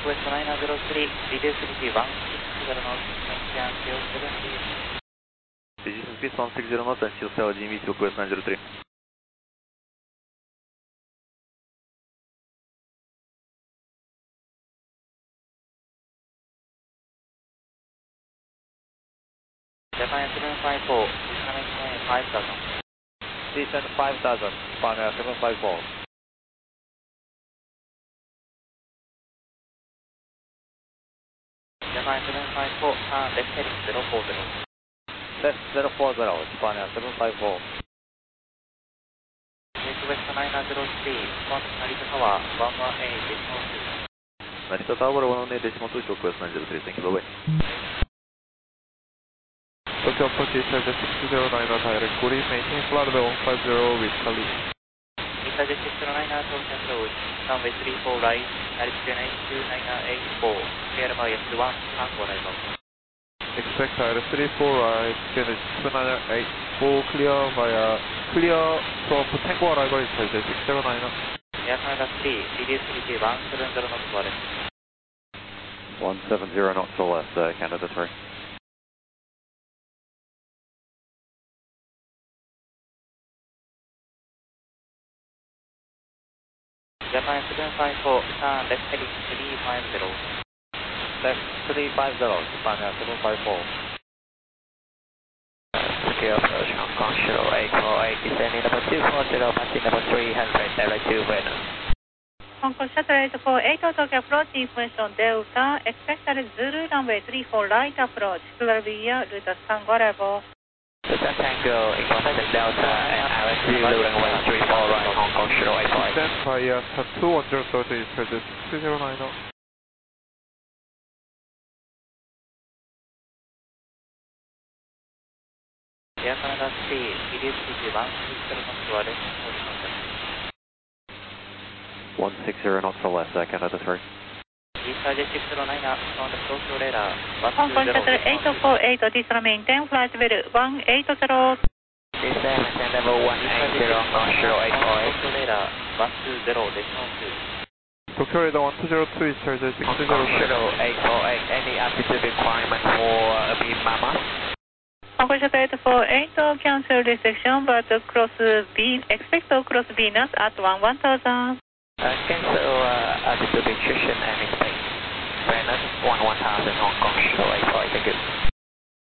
West 903, reduce speed 160 knots, maintain until 70. Reduce speed 160 knots and still sail GMV to West 903. Japan 754, descent 5000. Descent 5000, Japan 754. Japan 754, turn left heading 040. Left 040, Japan 754. West 903, respond Narita Tower 118.2. Narita Tower 118.2 to West 903, thank you, bye bye. Tokyo approach is 609 direct, good evening, maintain flight level 150 with Kali. East 609, approach approach, runway 34 right, altitude 92984, clear by S1, Tango arrival. Expect IR34 right, Kennedy 2984, clear from Tango arrival is 609. Air Canada 3, reduce speed 170 knots for left. 170 knots to left, Canada 3. Japan 754, turn left heading 350. Left 350, Japan 754. Secure approach, Hong Kong Shuttle 848, descending number 240, passing number 300, direct to Venus. Hong Kong Shuttle 848, Tokyo approach, information Delta, expected Zulu runway 34 right approach, clear via route Tango arrival. Delta Tango, information Delta, and RS Zulu runway 34 right, Hong Kong Shuttle 848. Descent via Tattoo 1030 is 609. Air Canada 3, reduce speed 160 knots to left, horizontal. 160 knots to left, Canada 3. East 609, on the Tokyo radar, Hong Kong 120. Shuttle 848, this maintain flight level 180. Descend maintain level 180, Hong Kong Shuttle 848. Tokyo radar, 120, decimal 2. Tokyo radar 120 is 609. Hong Kong Shuttle 848, any altitude requirement for Beam Mama? Hong Kong Shuttle 848, cancel restriction, but expect to cross Venus at 1000. Cancel altitude restriction and expect Venus 1000, Hong Kong Shuttle 848, thank you.